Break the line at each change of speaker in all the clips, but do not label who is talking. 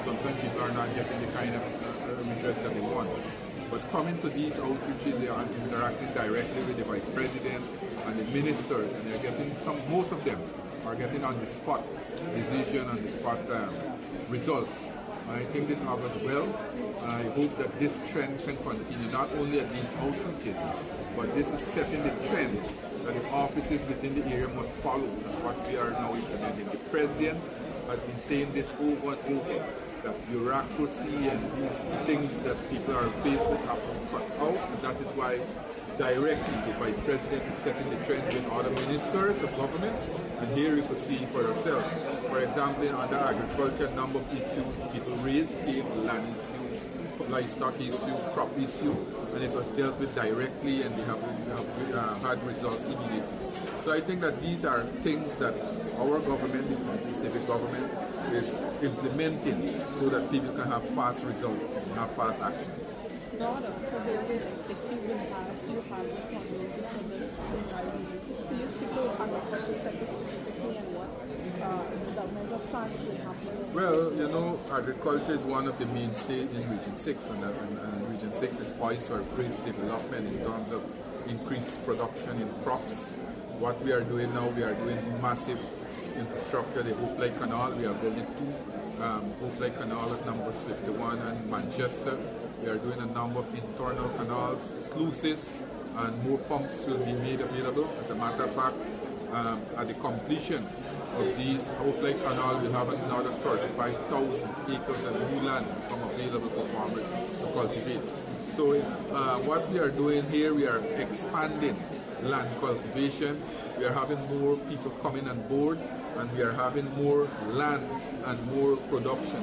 sometimes people are not getting the kind of interest that they want. But coming to these outreaches, they are interacting directly with the vice president and the ministers, and they're getting most of them are getting on the spot decision, on the spot results. I think this offers well, and I hope that this trend can continue, not only at these outreaches, but this is setting the trend that the offices within the area must follow. That's what we are now implementing. The president has been saying this over and over, that bureaucracy and these things that people are faced with have to cut out, and that is why directly the vice president is setting the trend with other ministers of government, and here you could see for yourself. For example, under agriculture, a number of issues people raised came, land issue, livestock issue, crop issue, and it was dealt with directly, and they have had results immediately. So I think that these are things that our government, the civic government, is implementing so that people can have fast results and have fast action.
Broad of you have responsibility for the environment. Could you speak to agriculture sector specifically and what the measure plans will happen?
Well, you know, agriculture is one of the mainstay in Region 6, and Region 6 is poised for great development in terms of increased production in crops. What we are doing now, we are doing massive infrastructure. The Hope Lake Canal, we are building two Hope Lake Canal at number 51 and Manchester. We are doing a number of internal canals, sluices, and more pumps will be made available. As a matter of fact, at the completion of these Hope Lake Canal, we have another 35,000 acres of new land become available for farmers to cultivate. So what we are doing here, we are expanding land cultivation. We are having more people coming on board, and we are having more land and more production.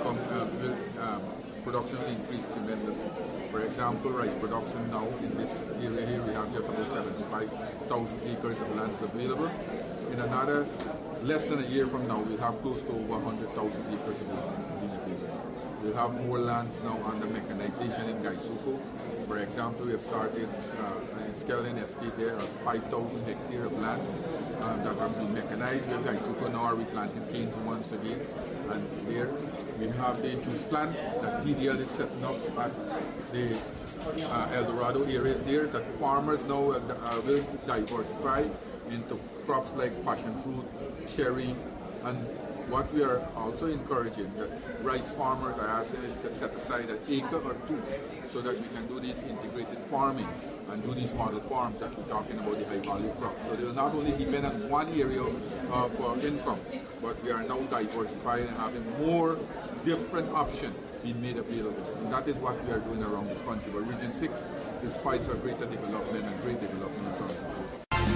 Production will increase tremendously. For example, rice production now in this area here, we have just about 75,000 acres of land available. In another, less than a year from now, we'll have close to over 100,000 acres of land available. We'll have more land now under mechanization in Gaisuko. For example, we have started in Skelton Estate there, 5,000 hectares of land that are being mechanized. We have Gaisuko now are replanting canes once again, and there we have the juice plant that DDL is setting up at the El Dorado areas there, that farmers now will diversify into crops like passion fruit, cherry, and what we are also encouraging, that rice farmers are asking to set aside an acre or two so that we can do this integrated farming and do these model farms that we're talking about, the high value crops. So they will not only depend on one area of income, but we are now diversifying and having more different options being made available. And that is what we are doing around the country. But Region 6 is poised for greater development and great development in terms of growth.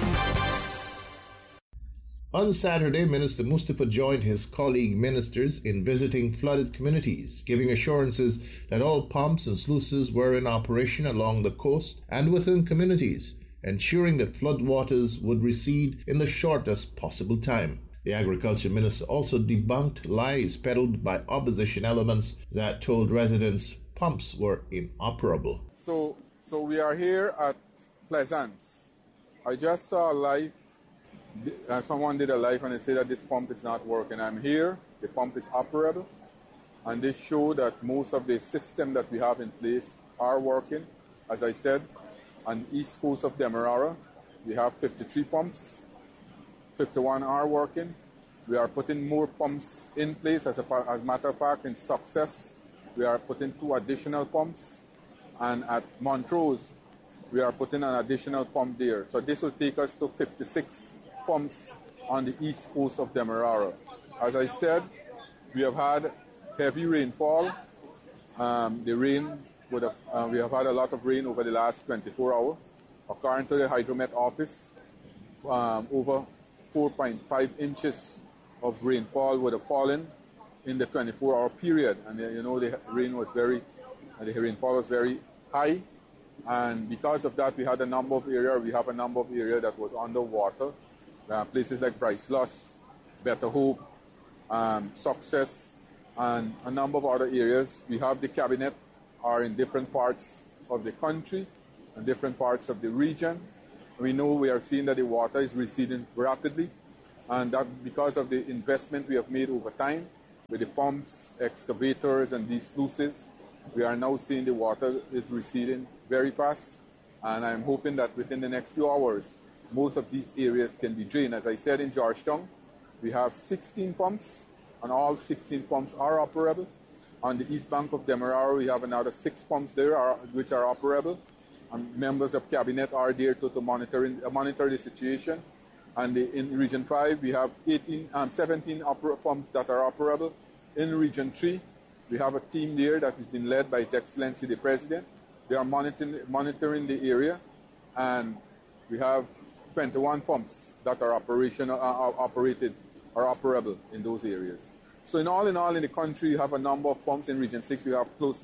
On Saturday, Minister Mustafa joined his colleague ministers in visiting flooded communities, giving assurances that all pumps and sluices were in operation along the coast and within communities, ensuring that floodwaters would recede in the shortest possible time. The Agriculture Minister also debunked lies peddled by opposition elements that told residents pumps were inoperable.
So we are here at Pleasance. I just saw a live. Someone did a live and they said that this pump is not working. I'm here, the pump is operable, and they show that most of the system that we have in place are working. As I said, on the east coast of Demerara, we have 53 pumps, 51 are working. We are putting more pumps in place. As a matter of fact, in Success, we are putting 2 additional pumps, and at Montrose, we are putting an additional pump there. So this will take us to 56 pumps on the east coast of Demerara. As I said, we have had heavy rainfall. We have had a lot of rain over the last 24 hours. According to the Hydromet office, over 4.5 inches of rainfall would have fallen in the 24-hour period. And you know, the rainfall was very high. And because of that, we have a number of areas that was underwater. Places like Bryceloss, Better Hope, Success, and a number of other areas. We have the cabinet are in different parts of the country and different parts of the region. We know we are seeing that the water is receding rapidly, and that because of the investment we have made over time, with the pumps, excavators, and these sluices, we are now seeing the water is receding very fast. And I'm hoping that within the next few hours, most of these areas can be drained. As I said, in Georgetown, we have 16 pumps, and all 16 pumps are operable. On the east bank of Demerara, we have another 6 pumps there which are operable. And members of cabinet are there to monitor the situation. And in Region 5, we have 17 pumps that are operable. In Region 3, we have a team there that has been led by His Excellency the President. They are monitoring the area, and we have 21 pumps that are operated or operable in those areas. So in all, in the country, you have a number of pumps. In Region 6, we have close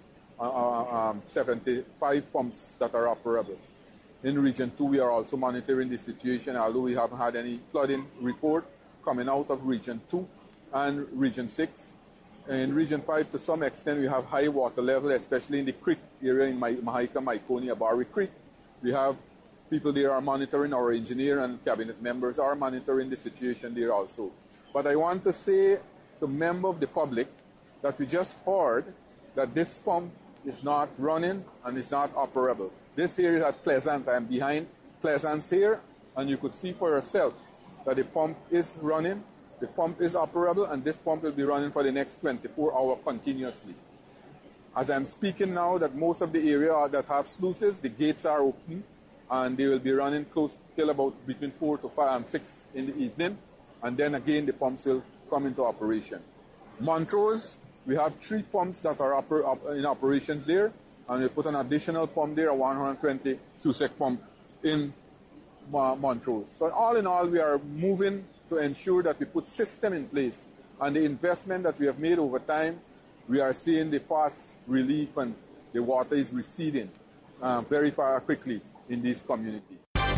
75 pumps that are operable. In Region 2, we are also monitoring the situation, although we haven't had any flooding report coming out of Region 2 and Region 6. In Region 5, to some extent, we have high water level, especially in the creek area in Mahika, Myconia, Barry Creek. We have people there are monitoring, our engineer and cabinet members are monitoring the situation there also. But I want to say to members of the public that we just heard that this pump is not running and is not operable. This here is at Pleasance. I am behind Pleasance here, and you could see for yourself that the pump is running, the pump is operable, and this pump will be running for the next 24 hours continuously. As I'm speaking now, that most of the area that have sluices, the gates are open, and they will be running close till about between 4 to 5 and 6 in the evening, and then again the pumps will come into operation. Montrose, we have 3 pumps that are in operations there, and we put an additional pump there, a 120 cubic pump in Montrose. So all in all, we are moving to ensure that we put system in place, and the investment that we have made over time, we are seeing the fast relief, and the water is receding very quickly in this community.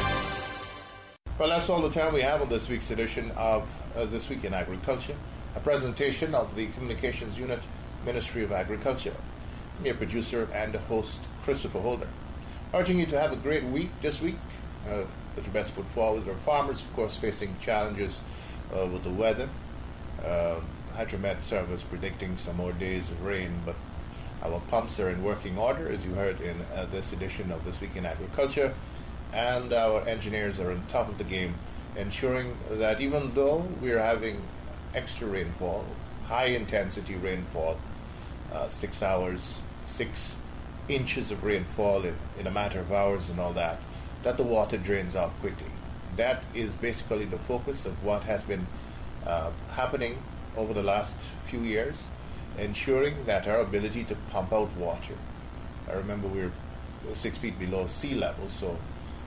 Well, that's all the time we have on this week's edition of This Week in Agriculture, a presentation of the Communications Unit, Ministry of Agriculture. I'm your producer and host, Christopher Holder. Urging you to have a great week this week. Put your best foot forward. Our farmers, of course, facing challenges with the weather. Hydromet Service predicting some more days of rain, but our pumps are in working order, as you heard in this edition of This Week in Agriculture. And our engineers are on top of the game, ensuring that even though we're having extra rainfall, high-intensity rainfall, 6 hours, 6 inches of rainfall in a matter of hours and all that, that the water drains off quickly. That is basically the focus of what has been happening over the last few years, ensuring that our ability to pump out water. I remember we're 6 feet below sea level, so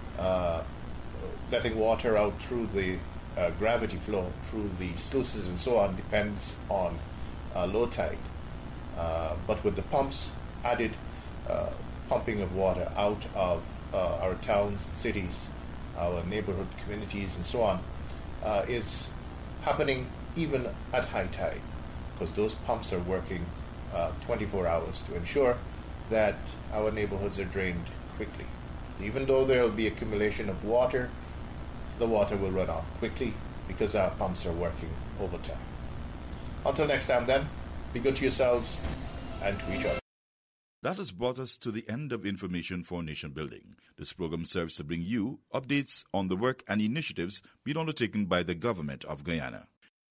letting water out through the gravity flow, through the sluices and so on, depends on low tide. But with the pumps, added pumping of water out of our towns, cities, our neighborhood communities and so on, is happening even at high tide, because those pumps are working 24 hours to ensure that our neighborhoods are drained quickly. Even though there will be accumulation of water, the water will run off quickly because our pumps are working overtime. Until next time then, be good to yourselves and to each other.
That has brought us to the end of Information for Nation Building. This program serves to bring you updates on the work and initiatives being undertaken by the government of Guyana.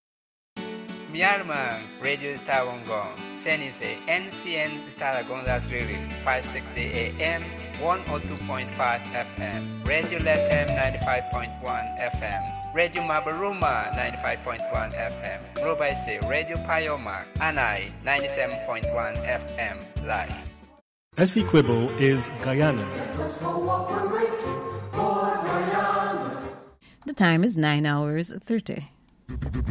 Myanmar Radio Tawangong, Senise NCN Taragon Latrili, 560 AM, 102.5 FM, Radio Lethem 95.1 FM, Radio Mabaruma 95.1 FM, Robaise Radio Payoma, Anai 97.1 FM, live.
Essequibo is Guyana's.
The time is 9 hours 30.